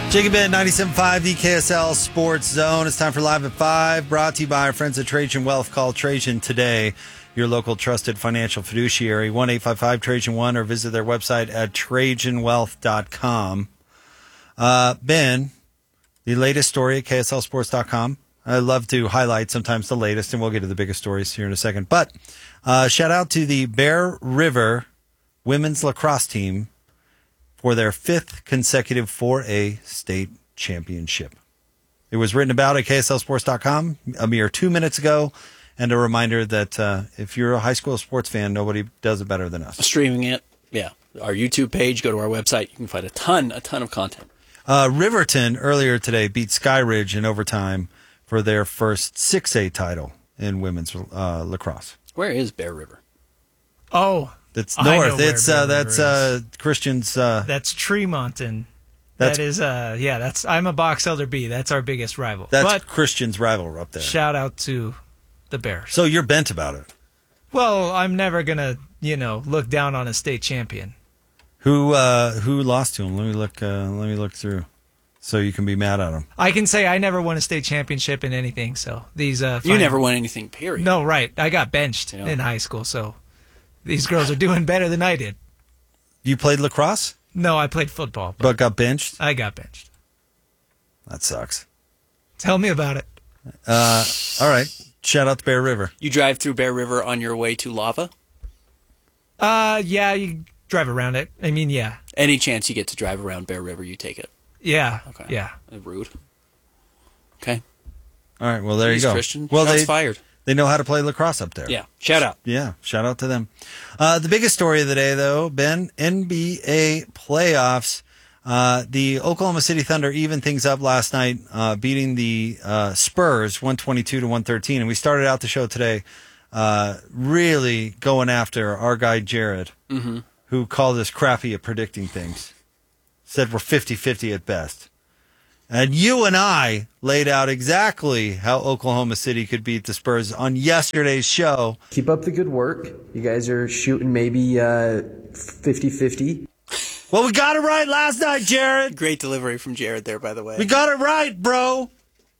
Jacob Ben, 97.5, the KSL Sports Zone. It's time for Live at 5, brought to you by our friends at Trajan Wealth. Call Trajan today, your local trusted financial fiduciary, 1-855-TRAJAN-1, or visit their website at TrajanWealth.com. Ben, the latest story at KSLSports.com. I love to highlight sometimes the latest, and we'll get to the biggest stories here in a second. But shout out to the Bear River women's lacrosse team for their 5th consecutive 4A state championship. It was written about at KSLSports.com a mere 2 minutes ago, and a reminder that if you're a high school sports fan, nobody does it better than us. Streaming it, yeah. Our YouTube page, go to our website. You can find a ton of content. Riverton earlier today beat Skyridge in overtime for their first 6A title in women's lacrosse. Where is Bear River? Oh, it's north. That's Christian's. That's Tremonton. I'm a Box Elder B. That's our biggest rival. That's Christian's rival up there. Shout out to the Bears. So you're bent about it. Well, I'm never gonna, look down on a state champion. Who lost to him? Let me look through, so you can be mad at him. I can say I never won a state championship in anything. So these you never won anything. Period. No, right. I got benched in high school. So these girls are doing better than I did. You played lacrosse? No, I played football. But got benched? I got benched. That sucks. Tell me about it. All right. Shout out to Bear River. You drive through Bear River on your way to Lava? Yeah, you drive around it. I mean, yeah. Any chance you get to drive around Bear River, you take it? Yeah. Okay. Yeah. Rude. Okay. All right. Well, there you go. Christian. Well, Shots fired. They know how to play lacrosse up there. Yeah. Shout out. Yeah. Shout out to them. The biggest story of the day, though, Ben, NBA playoffs. The Oklahoma City Thunder evened things up last night, beating the Spurs 122-113. And we started out the show today really going after our guy Jared, who called us crappy at predicting things. Said we're 50-50 at best. And you and I laid out exactly how Oklahoma City could beat the Spurs on yesterday's show. Keep up the good work. You guys are shooting maybe 50-50. Well, we got it right last night, Jared. Great delivery from Jared there, by the way. We got it right, bro.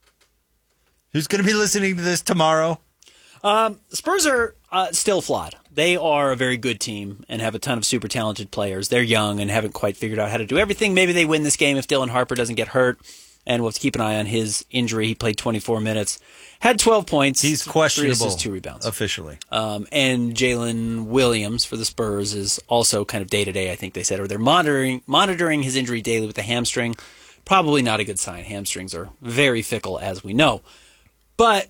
Who's going to be listening to this tomorrow? Spurs are still flawed. They are a very good team and have a ton of super talented players. They're young and haven't quite figured out how to do everything. Maybe they win this game if Dylan Harper doesn't get hurt, and we'll have to keep an eye on his injury. He played 24 minutes, had 12 points. He's questionable. 3 assists, 2 rebounds. Officially. And Jalen Williams for the Spurs is also kind of day-to-day, I think they said, or they're monitoring his injury daily with the hamstring. Probably not a good sign. Hamstrings are very fickle, as we know. But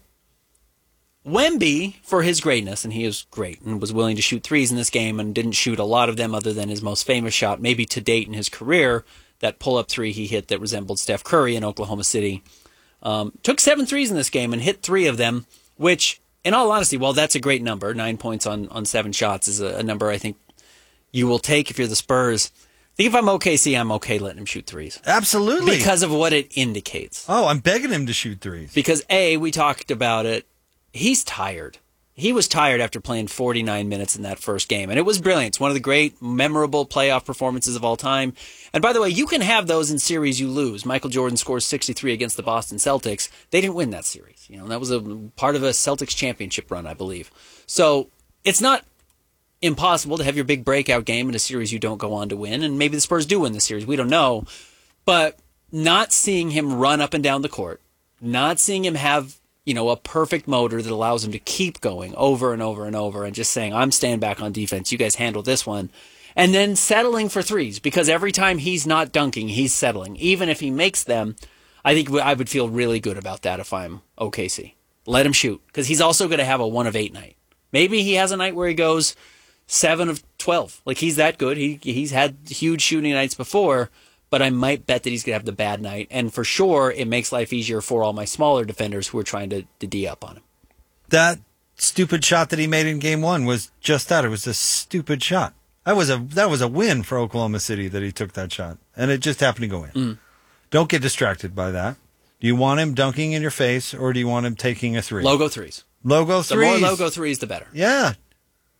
Wemby, for his greatness, and he is great, and was willing to shoot threes in this game and didn't shoot a lot of them other than his most famous shot, maybe to date in his career, that pull-up three he hit that resembled Steph Curry in Oklahoma City. Took 7 threes in this game and hit 3 of them, which, in all honesty, while that's a great number, 9 points on 7 shots is a number I think you will take if you're the Spurs. I think if I'm OKC, I'm okay letting him shoot threes. Absolutely. Because of what it indicates. Oh, I'm begging him to shoot threes. Because, A, we talked about it, he's tired. He was tired after playing 49 minutes in that first game, and it was brilliant. It's one of the great, memorable playoff performances of all time. And by the way, you can have those in series you lose. Michael Jordan scores 63 against the Boston Celtics. They didn't win that series. That was a part of a Celtics championship run, I believe. So it's not impossible to have your big breakout game in a series you don't go on to win, and maybe the Spurs do win the series. We don't know. But not seeing him run up and down the court, not seeing him have a perfect motor that allows him to keep going over and over and over and just saying, I'm staying back on defense. You guys handle this one. And then settling for threes, because every time he's not dunking, he's settling. Even if he makes them, I think I would feel really good about that if I'm OKC. Let him shoot, because he's also going to have a 1 of 8 night. Maybe he has a night where he goes 7 of 12. Like, he's that good. He's had huge shooting nights before, but I might bet that he's going to have the bad night. And for sure, it makes life easier for all my smaller defenders who are trying to D up on him. That stupid shot that he made in game 1 was just that. It was a stupid shot. That was a win for Oklahoma City that he took that shot. And it just happened to go in. Don't get distracted by that. Do you want him dunking in your face, or do you want him taking a 3? Logo threes. Logo threes. The more logo threes, the better. Yeah.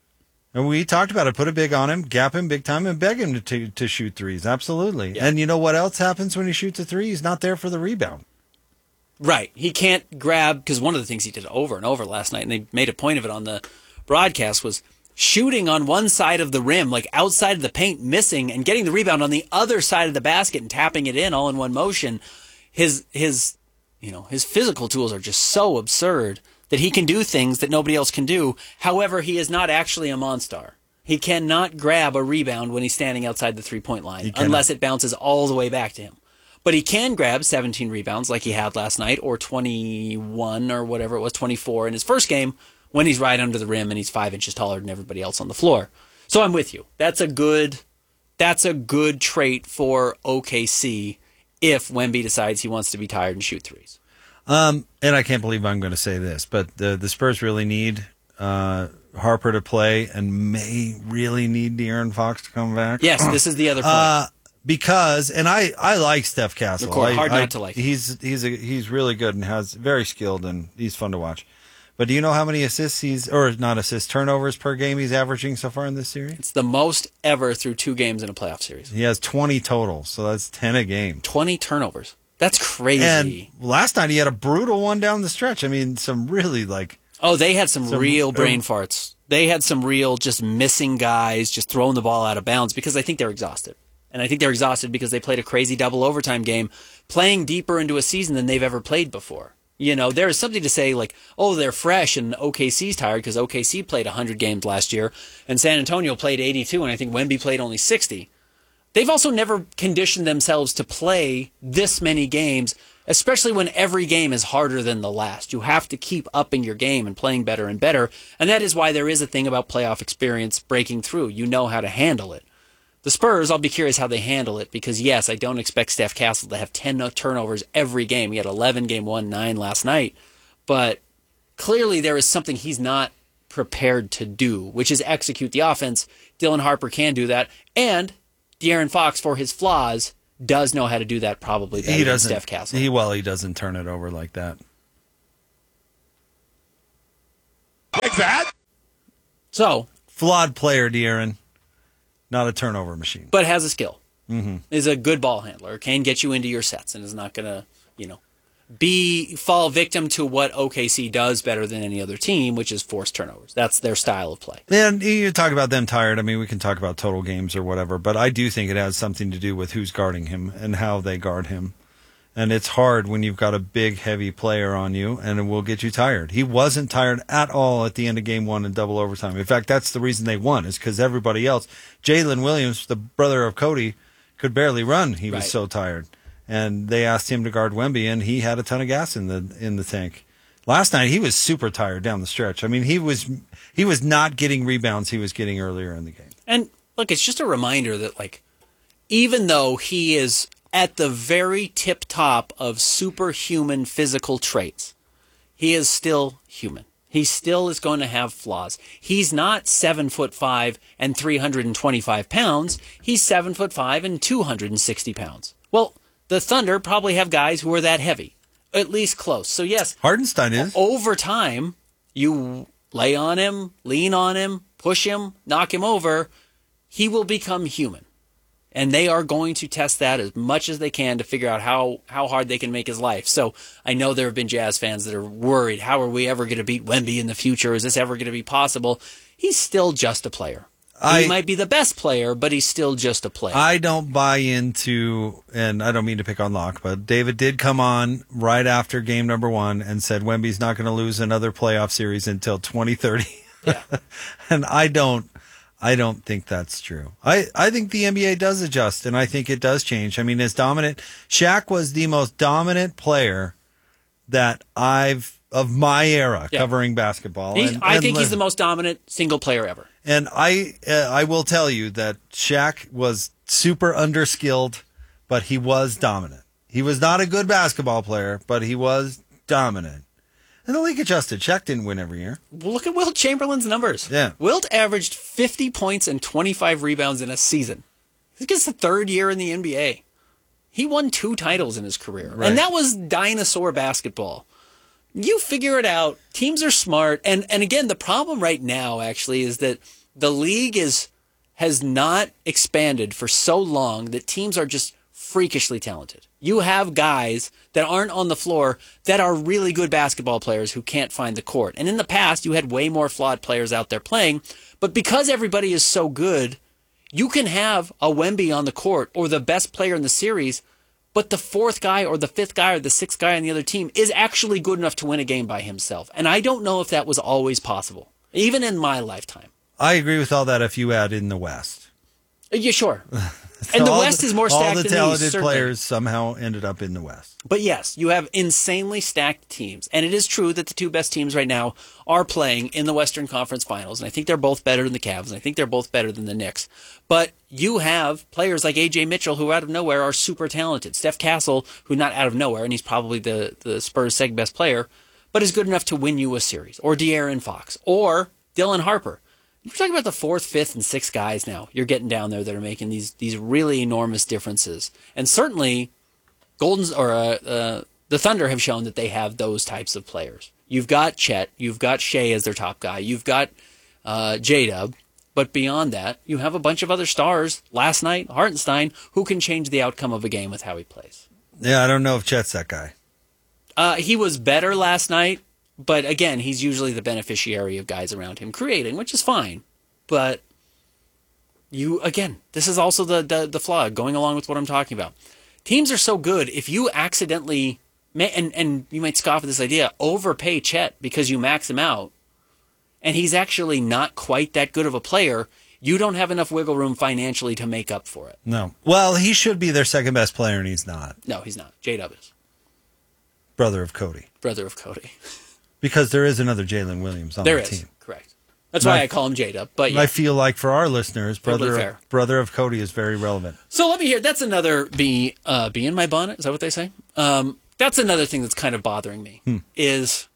And we talked about it. Put a big on him, gap him big time, and beg him to shoot threes. Absolutely. Yeah. And you know what else happens when he shoots a three? He's not there for the rebound. Right. He can't grab, because one of the things he did over and over last night, and they made a point of it on the broadcast, was shooting on one side of the rim, like outside of the paint, missing, and getting the rebound on the other side of the basket and tapping it in all in one motion. His physical tools are just so absurd that he can do things that nobody else can do. However, he is not actually a monster. He cannot grab a rebound when he's standing outside the three-point line unless it bounces all the way back to him. But he can grab 17 rebounds like he had last night, or 21 or whatever it was, 24 in his first game, when he's right under the rim and he's 5 inches taller than everybody else on the floor. So I'm with you. That's a good trait for OKC if Wemby decides he wants to be tired and shoot threes. And I can't believe I'm going to say this, but the Spurs really need Harper to play and may really need De'Aaron Fox to come back. Yes, this is the other point. Because, and I like Steph Castle. Hard not to like him. He's really good and has very skilled, and he's fun to watch. But do you know how many turnovers per game he's averaging so far in this series? It's the most ever through 2 games in a playoff series. He has 20 total, so that's 10 a game. 20 turnovers. That's crazy. And last night he had a brutal one down the stretch. I mean, some really they had some real brain farts. They had some real just missing guys, just throwing the ball out of bounds because I think they're exhausted. And I think they're exhausted because they played a crazy double overtime game, playing deeper into a season than they've ever played before. There is something to say like, oh, they're fresh and OKC's tired because OKC played 100 games last year and San Antonio played 82 and I think Wemby played only 60. They've also never conditioned themselves to play this many games, especially when every game is harder than the last. You have to keep upping your game and playing better and better. And that is why there is a thing about playoff experience breaking through. You know how to handle it. The Spurs, I'll be curious how they handle it because, yes, I don't expect Steph Castle to have 10 turnovers every game. He had 11 game 1, 9 last night. But clearly there is something he's not prepared to do, which is execute the offense. Dylan Harper can do that. And De'Aaron Fox, for his flaws, does know how to do that probably better than Steph Castle. He doesn't turn it over like that. Like that? So. Flawed player, De'Aaron. Not a turnover machine. But has a skill. Mm-hmm. Is a good ball handler. Can get you into your sets and is not going to, fall victim to what OKC does better than any other team, which is force turnovers. That's their style of play. And you talk about them tired. I mean, we can talk about total games or whatever, but I do think it has something to do with who's guarding him and how they guard him. And it's hard when you've got a big, heavy player on you, and it will get you tired. He wasn't tired at all at the end of game 1 in double overtime. In fact, that's the reason they won, is because everybody else, Jalen Williams, the brother of Cody, could barely run. He was so tired. And they asked him to guard Wemby, and he had a ton of gas in the tank. Last night, he was super tired down the stretch. I mean, he was not getting rebounds he was getting earlier in the game. And, look, it's just a reminder that, even though he is at the very tip top of superhuman physical traits, he is still human. He still is going to have flaws. He's not 7'5" and 325 pounds. He's 7'5" and 260 pounds. Well, the Thunder probably have guys who are that heavy, at least close. So yes, Hardenstein is. Over time, you lay on him, lean on him, push him, knock him over, he will become human. And they are going to test that as much as they can to figure out how hard they can make his life. So I know there have been Jazz fans that are worried. How are we ever going to beat Wemby in the future? Is this ever going to be possible? He's still just a player. He might be the best player, but he's still just a player. I don't buy into, and I don't mean to pick on Locke, but David did come on right after game number 1 and said Wemby's not going to lose another playoff series until 2030. Yeah. And I don't think that's true. I think the NBA does adjust, and I think it does change. I mean, Shaq was the most dominant player that of my era covering basketball. I think he's the most dominant single player ever. And I will tell you that Shaq was super underskilled, but he was dominant. He was not a good basketball player, but he was dominant. And the league adjusted. Shaq didn't win every year. Well, look at Wilt Chamberlain's numbers. Yeah. Wilt averaged 50 points and 25 rebounds in a season. I think it's the 3rd year in the NBA. He won 2 titles in his career. Right. And that was dinosaur basketball. You figure it out. Teams are smart. And again, the problem right now, actually, is that The league has not expanded for so long that teams are just freakishly talented. You have guys that aren't on the floor that are really good basketball players who can't find the court. And in the past, you had way more flawed players out there playing. But because everybody is so good, you can have a Wemby on the court or the best player in the series, but the fourth guy or the fifth guy or the sixth guy on the other team is actually good enough to win a game by himself. And I don't know if that was always possible, even in my lifetime. I agree with all that if you add in the West. Yeah, sure. And the West is more stacked all the than talented these, certainly. players somehow ended up in the West. But yes, you have insanely stacked teams. And it is true that the two best teams right now are playing in the Western Conference Finals. And I think they're both better than the Cavs. And I think they're both better than the Knicks. But you have players like A.J. Mitchell who out of nowhere are super talented. Steph Castle, who not out of nowhere, and he's probably the Spurs' second best player, but is good enough to win you a series. Or De'Aaron Fox. Or Dylan Harper. We're talking about the fourth, fifth, and sixth guys now. You're getting down there that are making these really enormous differences. And certainly, the Thunder have shown that they have those types of players. You've got Chet, you've got Shea as their top guy, you've got J-Dub, but beyond that, you have a bunch of other stars. Last night, Hartenstein, who can change the outcome of a game with how he plays. Yeah, I don't know if Chet's that guy. He was better last night. But again, he's usually the beneficiary of guys around him creating, which is fine. But this is also the flaw going along with what I'm talking about. Teams are so good, if you accidentally, and you might scoff at this idea, overpay Chet because you max him out, and he's actually not quite that good of a player, you don't have enough wiggle room financially to make up for it. No. Well, he should be their second best player, and he's not. No, he's not. J-Dub is. Brother of Cody. Because there is another Jalen Williams on the team. Correct. That's why I call him J-Dub. But yeah. I feel like for our listeners, totally brother of Cody is very relevant. So let me hear. That's another bee in my bonnet. Is that what they say? That's another thing that's kind of bothering me. Is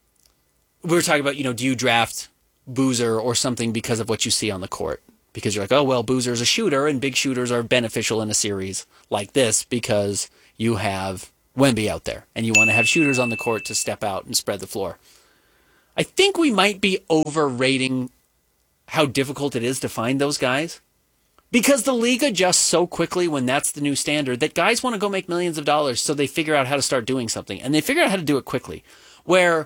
we were talking about, do you draft Boozer or something because of what you see on the court? Because you're like, oh, well, Boozer's a shooter, and big shooters are beneficial in a series like this because you have Wemby out there, and you want to have shooters on the court to step out and spread the floor. I think we might be overrating how difficult it is to find those guys, because the league adjusts so quickly when that's the new standard that guys want to go make millions of dollars, so they figure out how to start doing something, and they figure out how to do it quickly. Where,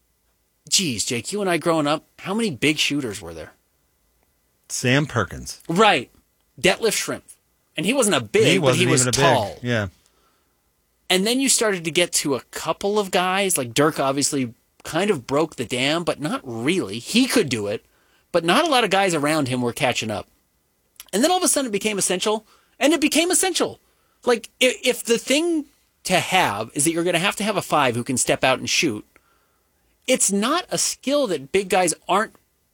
geez, Jake, you and I growing up, how many big shooters were there? Sam Perkins. Right. Detlef Schrempf. And he wasn't but he was tall. Yeah. And then you started to get to a couple of guys, like Dirk obviously kind of broke the dam, but not really. He could do it, but not a lot of guys around him were catching up. And then all of a sudden it became essential, and it became essential. Like, if the thing to have is that you're going to have a five who can step out and shoot, it's not a skill that big guys aren't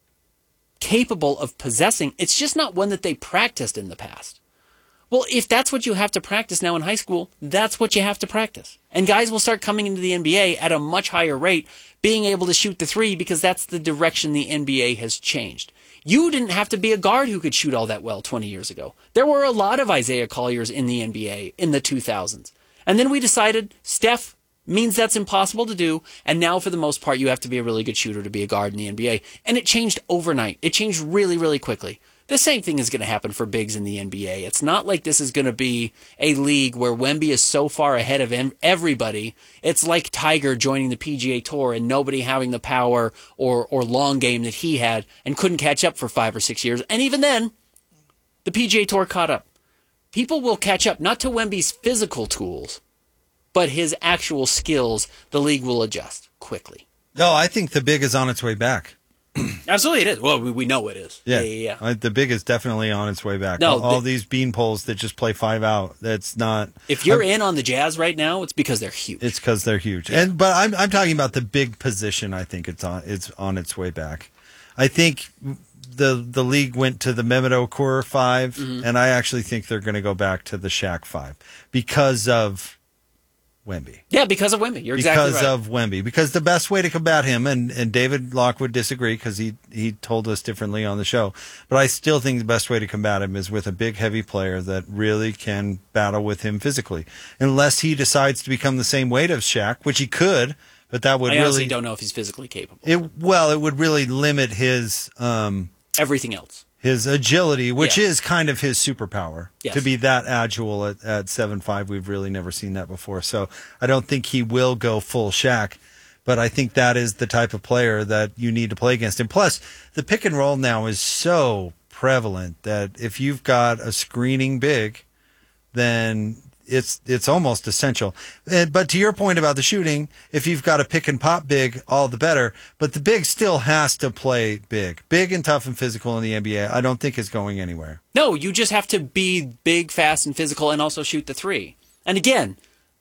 capable of possessing. It's just not one that they practiced in the past. Well, if that's what you have to practice now in high school, that's what you have to practice. And guys will start coming into the NBA at a much higher rate, being able to shoot the three, because that's the direction the NBA has changed. You didn't have to be a guard who could shoot all that well 20 years ago. There were a lot of Isaiah Colliers in the NBA in the 2000s. And then we decided Steph means that's impossible to do, and now for the most part you have to be a really good shooter to be a guard in the NBA. And it changed overnight. It changed really, really quickly. The same thing is going to happen for bigs in the NBA. It's not like this is going to be a league where Wemby is so far ahead of everybody. It's like Tiger joining the PGA Tour and nobody having the power or long game that he had and couldn't catch up for 5 or 6 years. And even then, the PGA Tour caught up. People will catch up, not to Wemby's physical tools, but his actual skills. The league will adjust quickly. No, I think the big is on its way back. Absolutely, it is. Well, we know it is. Yeah. The big is definitely on its way back. No, all these bean poles that just play 5 out. That's not. If you're in on the Jazz right now, it's because they're huge. It's because they're huge. Yeah. But I'm talking about the big position. I think it's on its way back. I think the league went to the Mehmet Okur 5, and I actually think they're going to go back to the Shaq 5 because of Wemby. Yeah, because of Wemby. You're exactly right. Because of Wemby. Because the best way to combat him, and David Locke would disagree because he told us differently on the show, but I still think the best way to combat him is with a big, heavy player that really can battle with him physically. Unless he decides to become the same weight of Shaq, which he could, but that would I honestly don't know if he's physically capable. It would really limit his everything else. His agility, which is kind of his superpower, Yes. to be that agile at 7'5", we've really never seen that before. So I don't think he will go full Shaq, but I think that is the type of player that you need to play against. And plus, the pick and roll now is so prevalent that if you've got a screening big, then it's almost essential. But to your point about the shooting, if you've got a pick and pop big, all the better. But the big still has to play big. Big and tough and physical in the NBA, I don't think is going anywhere. No, you just have to be big, fast, and physical and also shoot the three. And again,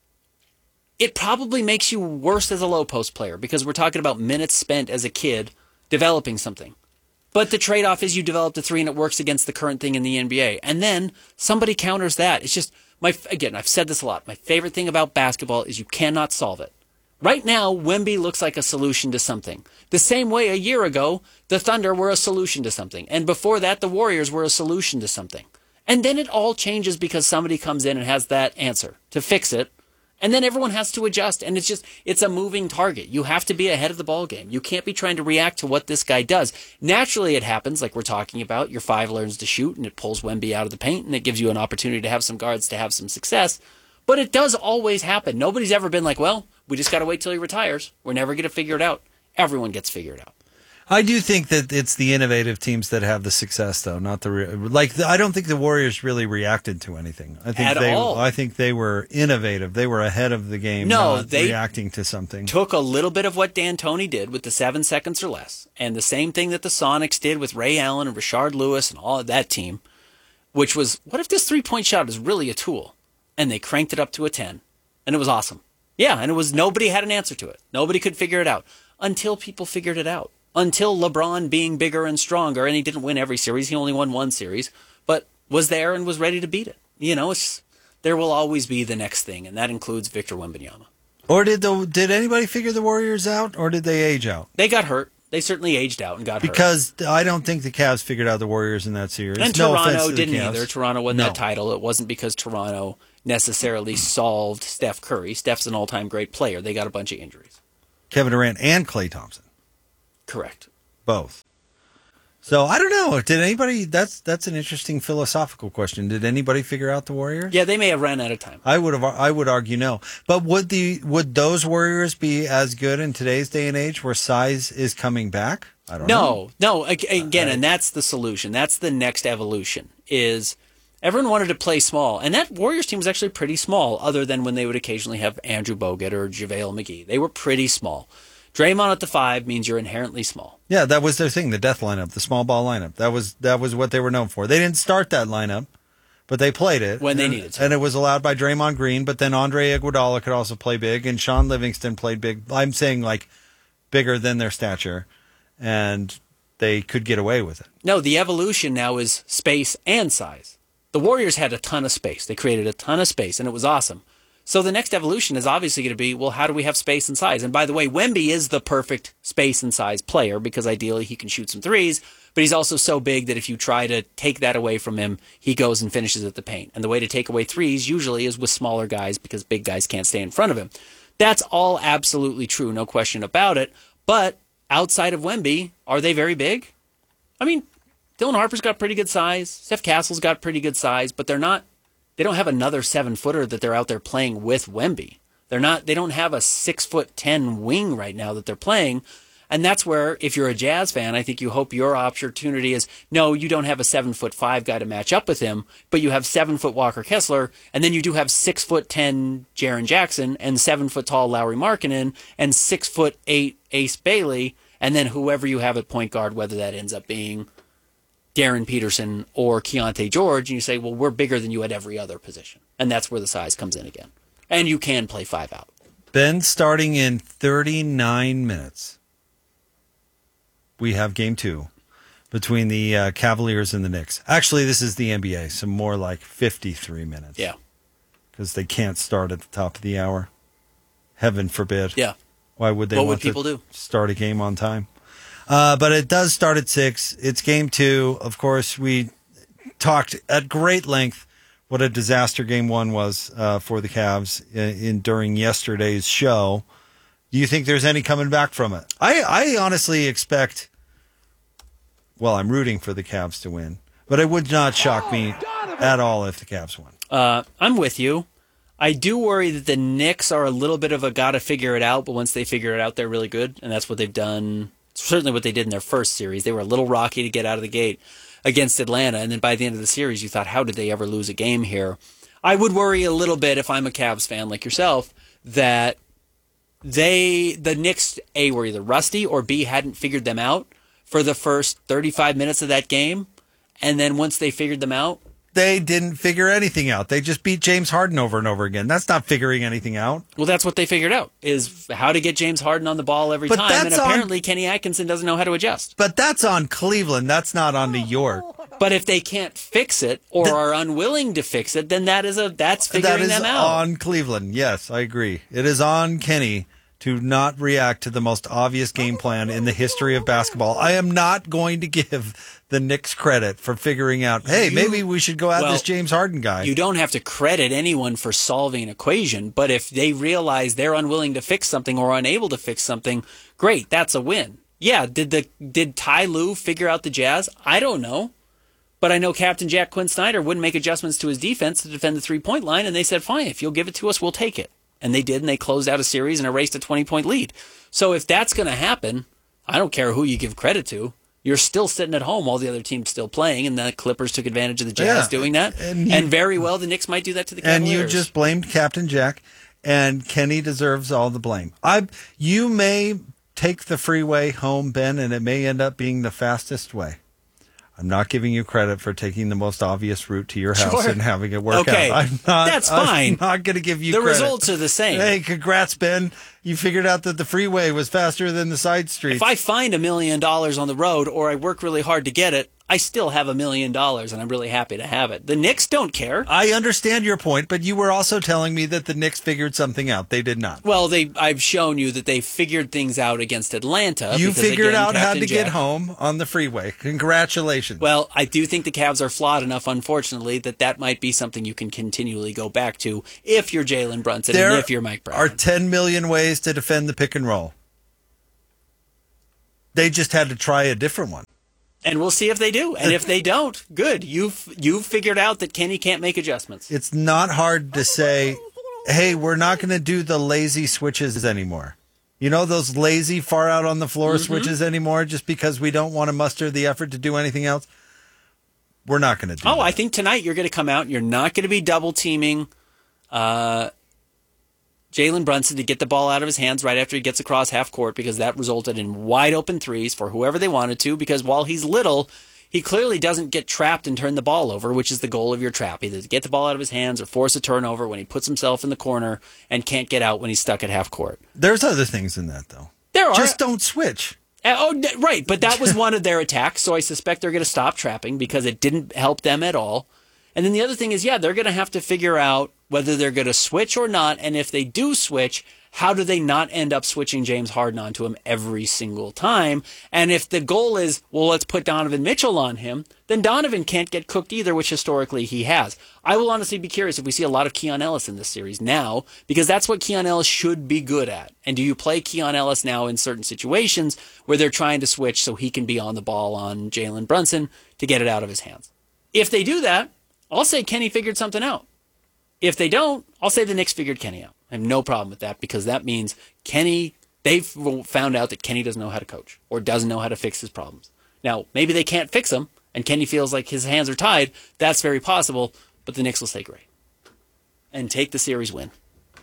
it probably makes you worse as a low post player because we're talking about minutes spent as a kid developing something. But the trade-off is you develop the three and it works against the current thing in the NBA. And then somebody counters that. It's just, again, I've said this a lot. My favorite thing about basketball is you cannot solve it. Right now, Wemby looks like a solution to something. The same way a year ago, the Thunder were a solution to something. And before that, the Warriors were a solution to something. And then it all changes because somebody comes in and has that answer to fix it. And then everyone has to adjust, and it's a moving target. You have to be ahead of the ball game. You can't be trying to react to what this guy does. Naturally, it happens, like we're talking about. Your 5 learns to shoot, and it pulls Wemby out of the paint, and it gives you an opportunity to have some guards to have some success. But it does always happen. Nobody's ever been like, well, we just got to wait till he retires. We're never going to figure it out. Everyone gets figured out. I do think that it's the innovative teams that have the success, though, not I don't think the Warriors really reacted to anything. I think they were innovative. They were ahead of the game. No, they reacting to something. Took a little bit of what D'Antoni did with the 7 seconds or less, and the same thing that the Sonics did with Ray Allen and Rashard Lewis and all of that team, which was, what if this 3-point shot is really a tool? And they cranked it up to a 10, and it was awesome. Yeah, and nobody had an answer to it. Nobody could figure it out until people figured it out. Until LeBron being bigger and stronger, and he didn't win every series. He only won one series, but was there and was ready to beat it. You know, there will always be the next thing, and that includes Victor Wembanyama. Or did anybody figure the Warriors out, or did they age out? They got hurt. They certainly aged out and got hurt. Because I don't think the Cavs figured out the Warriors in that series. And Toronto didn't either. Toronto won that title. It wasn't because Toronto necessarily solved Steph Curry. Steph's an all-time great player. They got a bunch of injuries. Kevin Durant and Klay Thompson. Correct. Both. So I don't know. Did anybody? That's an interesting philosophical question. Did anybody figure out the Warriors? Yeah, they may have ran out of time. I would argue no. But would those Warriors be as good in today's day and age, where size is coming back? I don't know. No. Again, and that's the solution. That's the next evolution. Is everyone wanted to play small, and that Warriors team was actually pretty small, other than when they would occasionally have Andrew Bogut or JaVale McGee. They were pretty small. Draymond at the 5 means you're inherently small. Yeah, that was their thing, the death lineup, the small ball lineup. That was what they were known for. They didn't start that lineup, but they played it. When they needed to. And it was allowed by Draymond Green, but then Andre Iguodala could also play big, and Sean Livingston played big. I'm saying, like, bigger than their stature, and they could get away with it. No, the evolution now is space and size. The Warriors had a ton of space. They created a ton of space, and it was awesome. So the next evolution is obviously going to be, well, how do we have space and size? And by the way, Wemby is the perfect space and size player because ideally he can shoot some threes, but he's also so big that if you try to take that away from him, he goes and finishes at the paint. And the way to take away threes usually is with smaller guys because big guys can't stay in front of him. That's all absolutely true, no question about it. But outside of Wemby, are they very big? I mean, Dylan Harper's got pretty good size. Steph Castle's got pretty good size, but they don't have another 7-footer that they're out there playing with Wemby. They don't have a 6'10" wing right now that they're playing. And that's where, if you're a Jazz fan, I think you hope your opportunity is, no, you don't have a 7'5" guy to match up with him, but you have 7-foot Walker Kessler, and then you do have 6'10" Jaren Jackson, and 7-foot tall Lauri Markkanen, and 6'8" Ace Bailey, and then whoever you have at point guard, whether that ends up being Darren Peterson or Keontae George, and you say, well, we're bigger than you at every other position. And that's where the size comes in again. And you can play 5 out. Ben, starting in 39 minutes, we have game 2 between the Cavaliers and the Knicks. Actually, this is the NBA, so more like 53 minutes. Yeah. Because they can't start at the top of the hour. Heaven forbid. Yeah. Why would they What want would people to do? Start a game on time? But it does start at 6. It's game 2. Of course, we talked at great length what a disaster game 1 was for the Cavs during yesterday's show. Do you think there's any coming back from it? I honestly expect Well, I'm rooting for the Cavs to win, but it would not shock me at all if the Cavs won. I'm with you. I do worry that the Knicks are a little bit of a gotta figure it out, but once they figure it out, they're really good, and that's what they've done. Certainly what they did in their first series. They were a little rocky to get out of the gate against Atlanta, and then by the end of the series, you thought, how did they ever lose a game here? I would worry a little bit if I'm a Cavs fan like yourself that the Knicks, A, were either rusty or B, hadn't figured them out for the first 35 minutes of that game. And then once they figured them out, they didn't figure anything out. They just beat James Harden over and over again. That's not figuring anything out. Well, that's what they figured out, is how to get James Harden on the ball every time. And apparently Kenny Atkinson doesn't know how to adjust. But that's on Cleveland. That's not on New York. But if they can't fix it or are unwilling to fix it, then that's figuring them out. On Cleveland. Yes, I agree. It is on Kenny to not react to the most obvious game plan in the history of basketball. I am not going to give the Knicks credit for figuring out, hey, maybe we should go at this James Harden guy. You don't have to credit anyone for solving an equation, but if they realize they're unwilling to fix something or unable to fix something, great, that's a win. Yeah, did Ty Lue figure out the Jazz? I don't know. But I know Captain Jack Quinn Snyder wouldn't make adjustments to his defense to defend the three-point line, and they said, fine, if you'll give it to us, we'll take it. And they did, and they closed out a series and erased a 20-point lead. So if that's going to happen, I don't care who you give credit to. You're still sitting at home while the other team's still playing, and the Clippers took advantage of the Jazz doing that. And very well, the Knicks might do that to the Cavaliers. And you just blamed Captain Jack, and Kenny deserves all the blame. You may take the freeway home, Ben, and it may end up being the fastest way. I'm not giving you credit for taking the most obvious route to your house and having it work out. That's fine. I'm not going to give you the credit. The results are the same. Hey, congrats, Ben. You figured out that the freeway was faster than the side streets. If I find $1 million on the road or I work really hard to get it, I still have $1 million, and I'm really happy to have it. The Knicks don't care. I understand your point, but you were also telling me that the Knicks figured something out. They did not. Well, I've shown you that they figured things out against Atlanta. You figured out how to get home on the freeway. Congratulations. Well, I do think the Cavs are flawed enough, unfortunately, that might be something you can continually go back to if you're Jalen Brunson and if you're Mike Brown. There are 10 million ways to defend the pick and roll. They just had to try a different one. And we'll see if they do. And if they don't, good. You've figured out that Kenny can't make adjustments. It's not hard to say, hey, we're not going to do the lazy switches anymore. You know, those lazy far out on the floor switches anymore just because we don't want to muster the effort to do anything else? We're not going to do that. I think tonight you're going to come out and you're not going to be double teaming Jalen Brunson to get the ball out of his hands right after he gets across half court, because that resulted in wide open threes for whoever they wanted to, because while he's little, he clearly doesn't get trapped and turn the ball over, which is the goal of your trap, either to get the ball out of his hands or force a turnover when he puts himself in the corner and can't get out when he's stuck at half court. There's other things in that, though. There are. Just don't switch. Right, but that was one of their attacks, so I suspect they're going to stop trapping because it didn't help them at all. And then the other thing is, they're going to have to figure out whether they're going to switch or not, and if they do switch, how do they not end up switching James Harden onto him every single time? And if the goal is, well, let's put Donovan Mitchell on him, then Donovan can't get cooked either, which historically he has. I will honestly be curious if we see a lot of Keon Ellis in this series now, because that's what Keon Ellis should be good at. And do you play Keon Ellis now in certain situations where they're trying to switch so he can be on the ball on Jalen Brunson to get it out of his hands? If they do that, I'll say Kenny figured something out. If they don't, I'll say the Knicks figured Kenny out. I have no problem with that, because that means they've found out that Kenny doesn't know how to coach or doesn't know how to fix his problems. Now, maybe they can't fix them and Kenny feels like his hands are tied. That's very possible, but the Knicks will stay great and take the series win.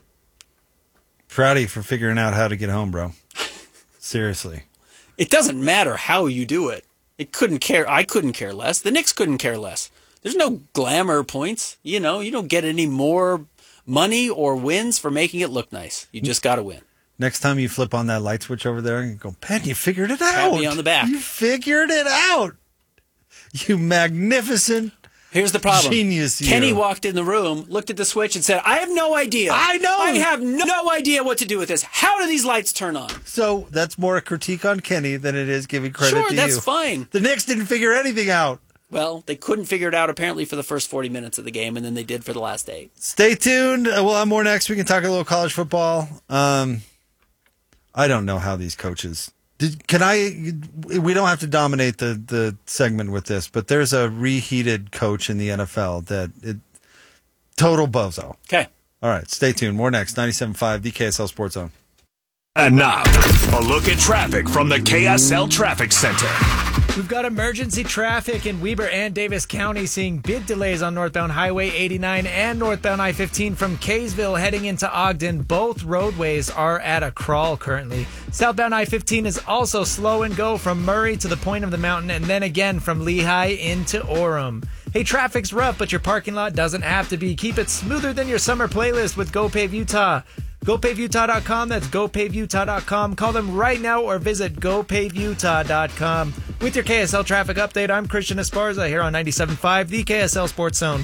Proud of you for figuring out how to get home, bro. Seriously. It doesn't matter how you do it. I couldn't care less. The Knicks couldn't care less. There's no glamour points. You don't get any more money or wins for making it look nice. You just got to win. Next time you flip on that light switch over there and go, Ben, you figured it out. Pat me on the back. You figured it out. You magnificent Here's the problem. Genius. Kenny walked in the room, looked at the switch, and said, I have no idea. I know. I have no idea what to do with this. How do these lights turn on? So that's more a critique on Kenny than it is giving credit to you. Sure, that's fine. The Knicks didn't figure anything out. Well, they couldn't figure it out apparently for the first 40 minutes of the game, and then they did for the last 8. Stay tuned. We'll have more next. We can talk a little college football. I don't know how these coaches We don't have to dominate the segment with this, but there's a reheated coach in the NFL total bozo. Okay. All right, stay tuned. More next. 97.5, the KSL Sports Zone. And now, a look at traffic from the KSL Traffic Center. We've got emergency traffic in Weber and Davis County, seeing big delays on northbound Highway 89 and northbound I-15 from Kaysville heading into Ogden. Both roadways are at a crawl currently. Southbound I-15 is also slow and go from Murray to the point of the mountain, and then again from Lehigh into Orem. Hey, traffic's rough, but your parking lot doesn't have to be. Keep it smoother than your summer playlist with GoPave Utah. GoPaveUtah.com. That's GoPaveUtah.com. Call them right now or visit GoPaveUtah.com. With your KSL traffic update, I'm Christian Esparza here on 97.5, the KSL Sports Zone.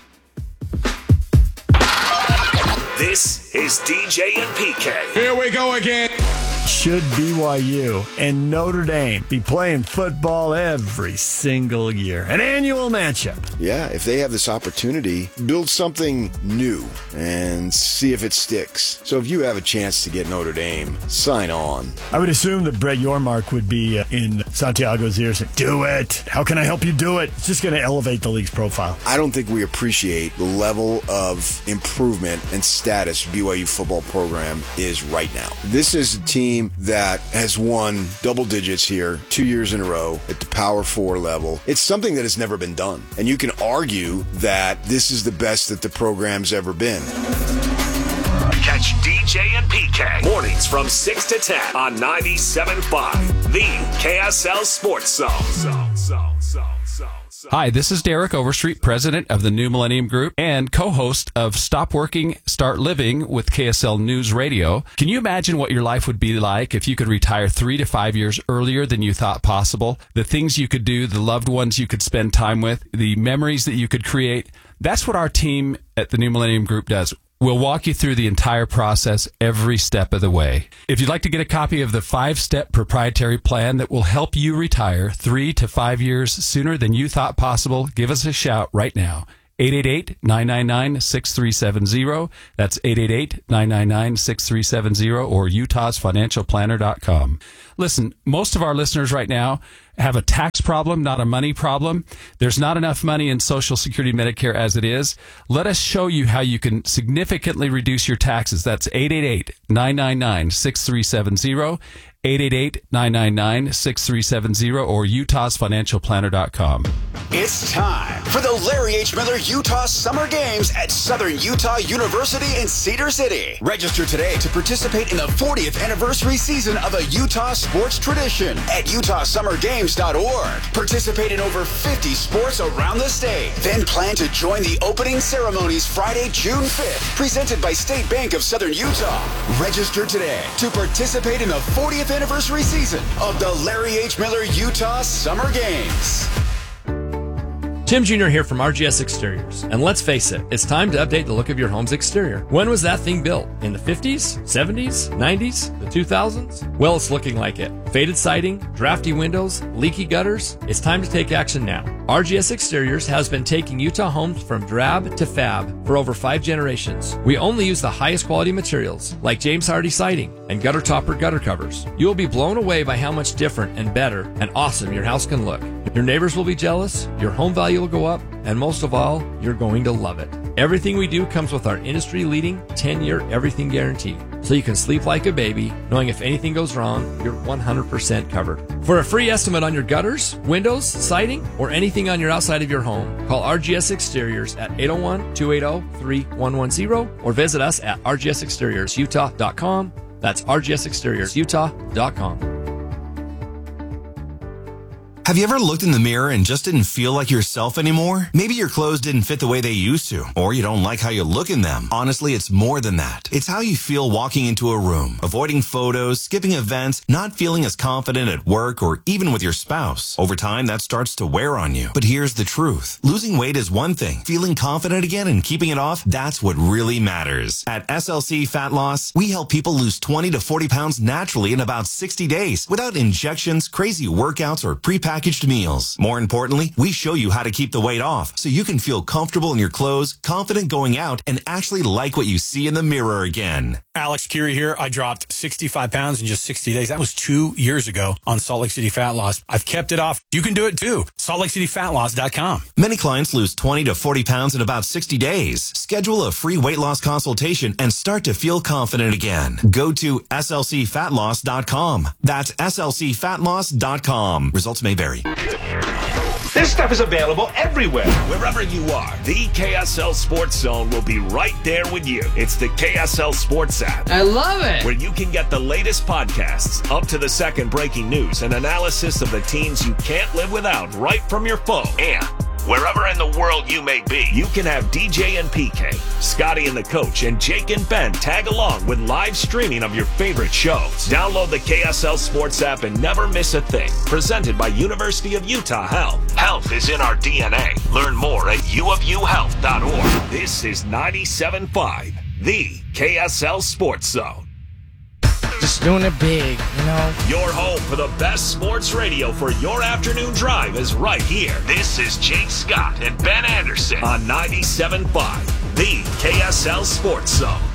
This is DJ and PK. Here we go again. Should BYU and Notre Dame be playing football every single year? An annual matchup. Yeah, if they have this opportunity, build something new and see if it sticks. So if you have a chance to get Notre Dame, sign on. I would assume that Brett Yormark would be in Santiago's ear saying, do it. How can I help you do it? It's just going to elevate the league's profile. I don't think we appreciate the level of improvement and status BYU football program is right now. This is a team that has won double digits here 2 years in a row at the Power 4 level. It's something that has never been done. And you can argue that this is the best that the program's ever been. Catch DJ and PK mornings from 6 to 10 on 97.5, the KSL Sports Zone. Hi, this is Derek Overstreet, president of the New Millennium Group and co-host of Stop Working, Start Living with KSL News Radio. Can you imagine what your life would be like if you could retire 3 to 5 years earlier than you thought possible? The things you could do, the loved ones you could spend time with, the memories that you could create. That's what our team at the New Millennium Group does. We'll walk you through the entire process every step of the way. If you'd like to get a copy of the 5-step proprietary plan that will help you retire 3 to 5 years sooner than you thought possible, give us a shout right now. 888-999-6370. That's 888-999-6370 or utahsfinancialplanner.com. Listen, most of our listeners right now have a tax problem, not a money problem. There's not enough money in Social Security Medicare as it is. Let us show you how you can significantly reduce your taxes. That's 888-999-6370. 888-999-6370 or utahsfinancialplanner.com. It's time for the Larry H. Miller Utah Summer Games at Southern Utah University in Cedar City. Register today to participate in the 40th anniversary season of a Utah sports tradition at utahsummergames.org. Participate in over 50 sports around the state. Then plan to join the opening ceremonies Friday, June 5th, presented by State Bank of Southern Utah. Register today to participate in the 40th anniversary season of the Larry H. Miller Utah Summer Games. Tim Jr. here from RGS Exteriors. And let's face it, it's time to update the look of your home's exterior. When was that thing built? In the 50s? 70s? 90s? The 2000s? Well, it's looking like it. Faded siding, drafty windows, leaky gutters. It's time to take action now. RGS Exteriors has been taking Utah homes from drab to fab for over 5 generations. We only use the highest quality materials like James Hardy siding and gutter topper gutter covers. You will be blown away by how much different and better and awesome your house can look. Your neighbors will be jealous, your home value will go up, and most of all, you're going to love it. Everything we do comes with our industry-leading 10-year everything guarantee, so you can sleep like a baby, knowing if anything goes wrong, you're 100% covered. For a free estimate on your gutters, windows, siding, or anything on your outside of your home, call RGS Exteriors at 801-280-3110 or visit us at rgsexteriorsutah.com. That's rgsexteriorsutah.com. Have you ever looked in the mirror and just didn't feel like yourself anymore? Maybe your clothes didn't fit the way they used to, or you don't like how you look in them. Honestly, it's more than that. It's how you feel walking into a room, avoiding photos, skipping events, not feeling as confident at work or even with your spouse. Over time, that starts to wear on you. But here's the truth. Losing weight is one thing. Feeling confident again and keeping it off, that's what really matters. At SLC Fat Loss, we help people lose 20 to 40 pounds naturally in about 60 days without injections, crazy workouts, or prepackaged meals. More importantly, we show you how to keep the weight off so you can feel comfortable in your clothes, confident going out, and actually like what you see in the mirror again. Alex Curie here. I dropped 65 pounds in just 60 days. That was 2 years ago on Salt Lake City Fat Loss. I've kept it off. You can do it too. SaltLakeCityFatLoss.com. Many clients lose 20 to 40 pounds in about 60 days. Schedule a free weight loss consultation and start to feel confident again. Go to SLCFatLoss.com. That's SLCFatLoss.com. Results may vary. This stuff is available everywhere. Wherever you are, the KSL Sports Zone will be right there with you. It's the KSL Sports app. I love it. Where you can get the latest podcasts, up to the second breaking news, and analysis of the teams you can't live without right from your phone. And wherever in the world you may be, you can have DJ and PK, Scotty and the coach, and Jake and Ben tag along with live streaming of your favorite shows. Download the KSL Sports app and never miss a thing. Presented by University of Utah Health. Health is in our DNA. Learn more at uofuhealth.org. This is 97.5, the KSL Sports Zone. Just doing it big, you know. Your home for the best sports radio for your afternoon drive is right here. This is Jake Scott and Ben Anderson on 97.5, the KSL Sports Zone.